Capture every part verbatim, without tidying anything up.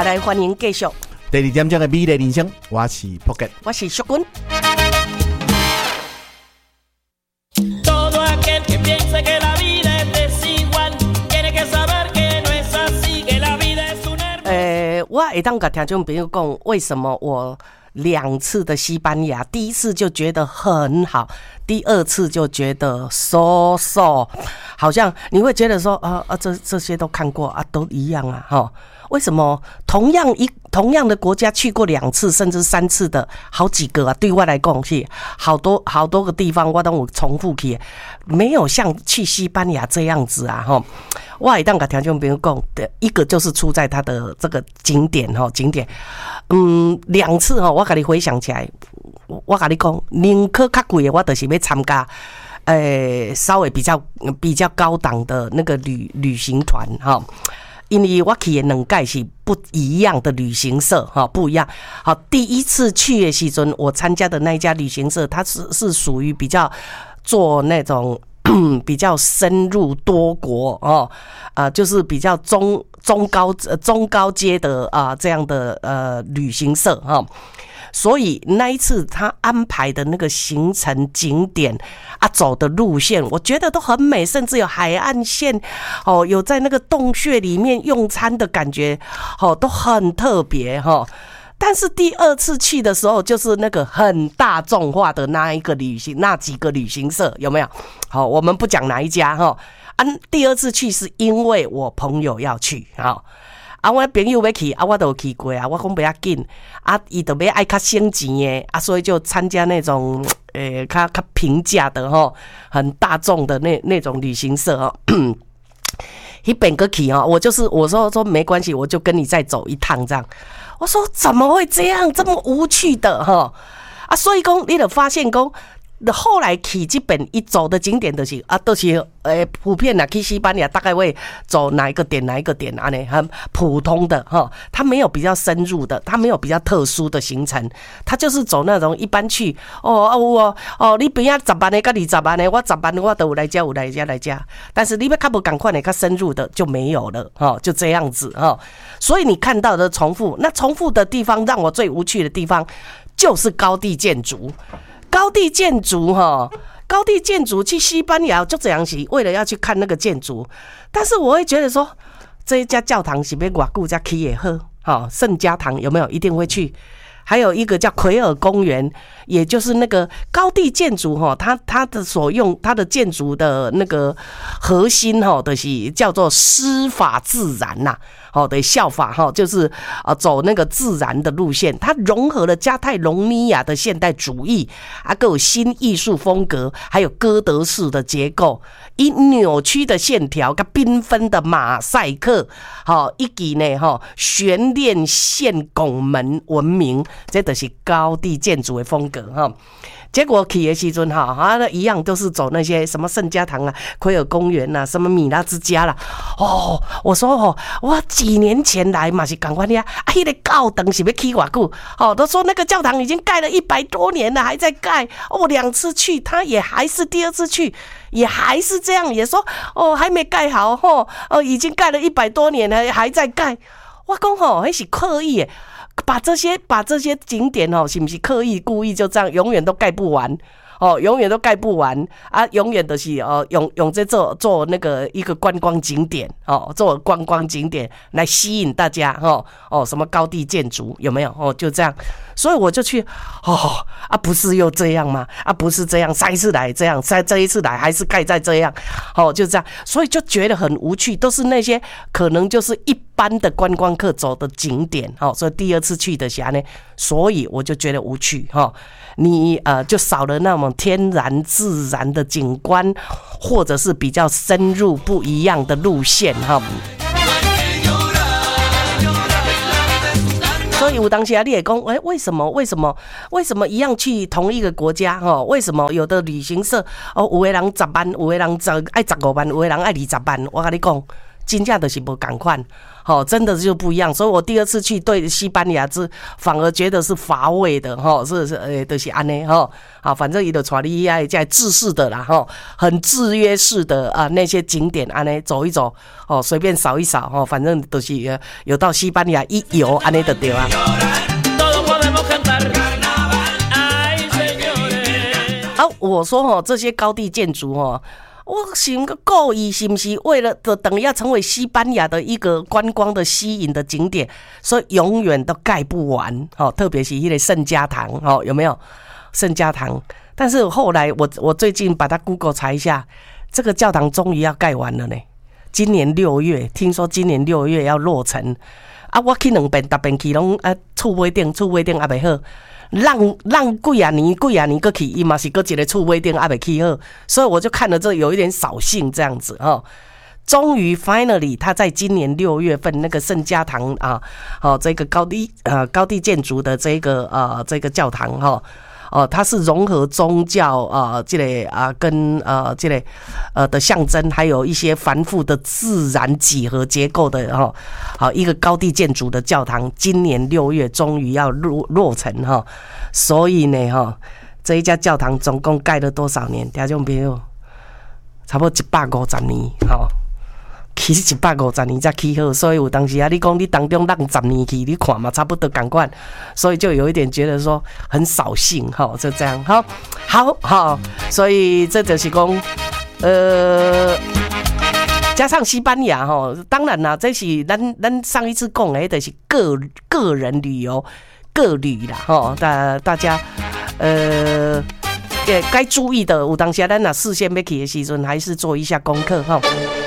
来欢迎继续。 第二点钟的美丽人生，我是朴杰， 我是淑君。呃，我会当跟听众朋友讲，为什么我两次的西班牙，第一次就觉得很好，第二次就觉得 so so， 好像你会觉得说啊啊，这这些都看过啊，都一样啊，哈。为什么同样一同样的国家去过两次甚至三次的好几个啊？对我来讲是好多好多个地方我都有重复去，没有像去西班牙这样子啊！哈，我会当跟听众朋友讲，一个就是出在它的这个景点哈，景点，嗯，两次哈，我跟你回想起来，我跟你讲，宁可较贵的，我就是要参加。呃，稍微比较比较高档的那个旅旅行团哈。因为我去的两届是不一样的旅行社哈，不一样。好，第一次去的时阵，我参加的那一家旅行社，它是是属于比较做那种比较深入多国哦，啊、呃，就是比较中中高中高阶的啊、呃、这样的呃旅行社哈。哦，所以那一次他安排的那个行程景点啊，走的路线，我觉得都很美，甚至有海岸线哦，有在那个洞穴里面用餐的感觉，哦，都很特别哈。哦，但是第二次去的时候，就是那个很大众化的那一个旅行，那几个旅行社有没有？好，我们不讲哪一家哈。啊，第二次去是因为我朋友要去啊。啊，我朋友要去，啊，我都有去过啊。我讲不要紧，啊，伊就要爱较省钱的，啊，所以就参加那种诶，较较平价的吼，很大众的那那种旅行社哦。迄边个去哦，我就是我说说没关系，我就跟你再走一趟这样。我说怎么会这样，这么无趣的哈？啊，所以讲你就发现讲。后来去这边一走的景点就是啊，都是诶、欸、普遍啦。去西班牙大概会走哪一个点哪一个点啊？呢，很普通的哈，它没有比较深入的，它没有比较特殊的行程，它就是走那种一般去哦啊我哦，你边仔十万的跟二十万的，我十万的我都有来加有来加来加，但是你要较不赶快的较深入的就没有了哈，就这样子哈。所以你看到的重复，那重复的地方让我最无趣的地方就是高地建筑。高地建筑哈，高地建筑去西班牙就这样是为了要去看那个建筑，但是我会觉得说，这一家教堂是要偌久才起会好，哈，圣家堂有没有一定会去？还有一个叫奎尔公园，也就是那个高地建筑哈，它它的所用它的建筑的那个核心哈，就是叫做师法自然呐，好的效法哈，就是啊走那个自然的路线，它融合了加泰隆尼亚的现代主义啊，各有新艺术风格，还有哥德式的结构，以扭曲的线条跟缤纷的马赛克，好以及呢哈悬链线拱门闻名。这就是高地建筑的风格哈。结果去的时阵哈，啊一样都是走那些什么圣家堂啊、奎尔公园啊、什么米拉之家啦。哦，我说哦，我几年前来嘛是赶快呀，啊，那个教堂是要起多久？哦，都说那个教堂已经盖了一百多年了，还在盖。哦，两次去，他也还是第二次去，也还是这样，也说哦还没盖好吼，哦已经盖了一百多年了，还在盖。我讲吼，那是刻意的。把这些把这些景点哦，是不是刻意故意就这样，永远都盖不完哦，永远都盖不完啊，永远都是哦，用用这做做那个一个观光景点哦，做观光景点来吸引大家哦哦，什么高地建筑有没有哦？就这样，所以我就去哦啊，不是又这样吗？啊，不是这样，上一次来这样，再这一次来还是盖在这样，哦，就这样，所以就觉得很无趣，都是那些可能就是一般的观光客走的景点哦，所以第二次去的时候呢，所以我就觉得无趣哈、哦，你呃就少了那种天然自然的景观，或者是比较深入不一样的路线哈。所以有当时啊，你也讲，哎，为什么？为什么？为什么一样去同一个国家？哈，为什么有的旅行社哦，有的人十万，有的人十爱十五万，有的人爱二十万？我跟你讲，真正就是无同款。 哦，真的就不一样。所以我第二次去对西班牙是反而觉得是乏味的哈、哦，是是呃，就是安尼哈。啊，反正伊就带你遐在制式的啦哈、哦，很制约式的啊那些景点安尼走一走哦，随便扫一扫哦，反正都是有有到西班牙一游安尼就对啊。啊，我说哦，这些高地建筑哦。我想个故意是不是为了的等要成为西班牙的一个观光的吸引的景点，所以永远都盖不完哦。特别是那个圣家堂哦，有没有圣家堂？但是后来我我最近把它 Google 查一下，这个教堂终于要盖完了呢。今年六月，听说今年六月要落成啊！我去两遍，逐遍去拢啊厝尾顶，厝尾顶还袂好。让让几啊年几啊年过去，伊嘛是搁一个厝尾顶还没起好，所以我就看了这有一点扫兴这样子哈。终于 finally， 他在今年六月份那个圣家堂啊，哦这个高地呃高地建筑的这个呃这个教堂哈。哦，它是融合宗教啊，这类啊跟呃这类呃的象征，还有一些繁复的自然几何结构的哈，好一个高地建筑的教堂，今年六月终于要落落成哈，所以呢哈，这一家教堂总共盖了多少年？听众朋友，差不多一百五十年哈。起一百五十年才起好，所以有当时啊，你讲你当中让十年去，你看嘛，差不多同款，所以就有一点觉得说很扫兴哈，就这样哈，好好，所以这就是讲，呃，加上西班牙哈，当然啦，这是咱咱上一次讲的，就是个个人旅游个旅啦哈，大大家呃，也该注意的，有当时咱若事先要去的时阵，还是做一下功课哈。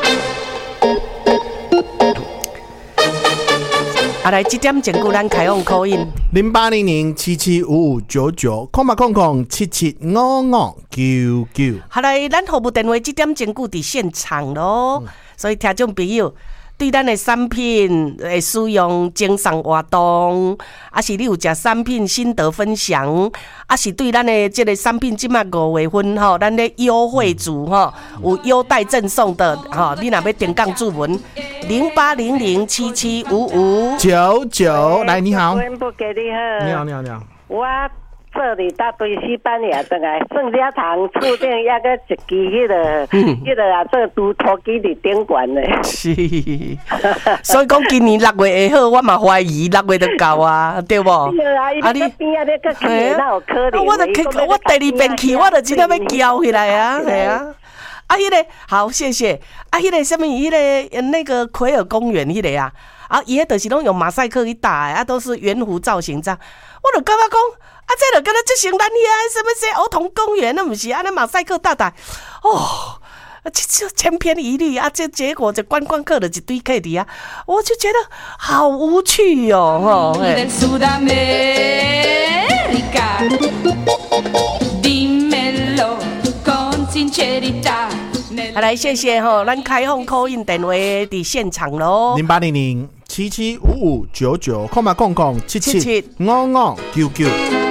啊，来，这点前句咱开放call in 零八零零七七五五九九，空八空空七七五五九九。 好来，咱服务电话这点前句伫现场咯，嗯、所以听众朋友对咱的产品的使用精送活动，还是你有食产品心得分享，还是对咱的这个产品即马五月份吼，咱的优惠组吼有优待赠送的吼，你若要点杠注文零八零零七七五五九九，来你好， 不给你好， 你好你好你好， 我这里大堆西班牙的来圣家堂厝顶那个一支迄个迄个啊，这拄拖机伫顶管的。 是，所以讲今年六月会好，我嘛怀疑六月就到啊，对不？啊你边啊你个去那有可能？ 我就我第二遍去，我就真正要叫起来啊，系啊。啊，迄、那个好，谢谢。啊，迄、那个什么，迄、那个那个奎尔公园迄、那个啊，啊，伊迄就是拢用马赛克去打的，啊，都是圆弧造型这样。我就感觉讲，啊，这就跟咱这像咱遐什么些儿童公园，那不是啊？那马赛克大打，哦，这就千篇一律啊！这结果这观光客的一堆 K 底啊，我就觉得好无趣哦，吼。好来，谢谢哈，咱开放 call in 电话伫现场咯， 零八零零七七五五九九，空八空空七七五五九九。